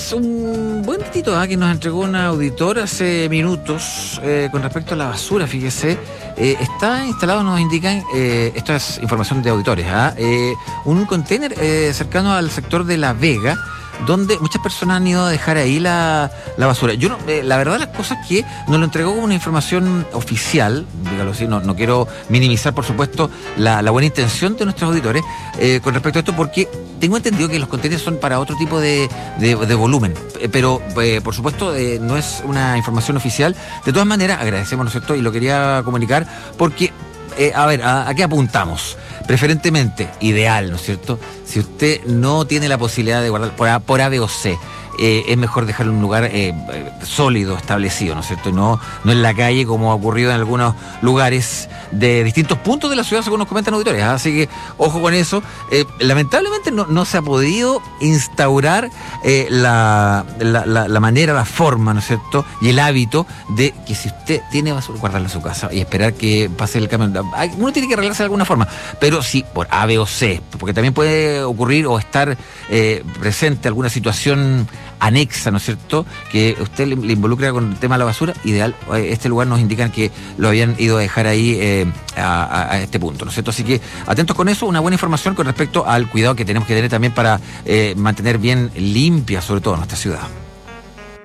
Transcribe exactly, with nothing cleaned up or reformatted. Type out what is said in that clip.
es un buen datito ¿eh? que nos entregó un auditor hace minutos eh, con respecto a la basura, fíjese. Eh, está instalado, nos indican, eh, esto es información de auditores, ¿eh? Eh, un container eh, cercano al sector de La Vega, donde muchas personas han ido a dejar ahí la, la basura. Yo no, eh, la verdad las cosas que nos lo entregó como una información oficial, dígalo así, no, no quiero minimizar por supuesto la, la buena intención de nuestros auditores eh, con respecto a esto, porque tengo entendido que los contenedores son para otro tipo de, de, de volumen, eh, pero eh, por supuesto eh, no es una información oficial. De todas maneras agradecemos, ¿no es cierto? Y lo quería comunicar porque, eh, a ver, ¿a, a qué apuntamos? Preferentemente, ideal, ¿no es cierto? Si usted no tiene la posibilidad de guardar por A, por A B o C, eh, es mejor dejarlo en un lugar eh, sólido, establecido, ¿no es cierto? No, no en la calle, como ha ocurrido en algunos lugares de distintos puntos de la ciudad, según nos comentan auditores. ¿eh? Así que, ojo con eso. Eh, lamentablemente no, no se ha podido instaurar eh, la, la, la, la manera, la forma, ¿no es cierto? Y el hábito de que si usted tiene basura, guardarla en su casa y esperar que pase el camión. Uno tiene que arreglarse de alguna forma, pero sí, por A, B o C, porque también puede ocurrir o estar eh, presente alguna situación anexa, ¿no es cierto?, que usted le, le involucra con el tema de la basura. Ideal, este lugar nos indican que lo habían ido a dejar ahí eh, a, a este punto, ¿no es cierto? Así que atentos con eso, una buena información con respecto al cuidado que tenemos que tener también para eh, mantener bien limpia, sobre todo, nuestra ciudad.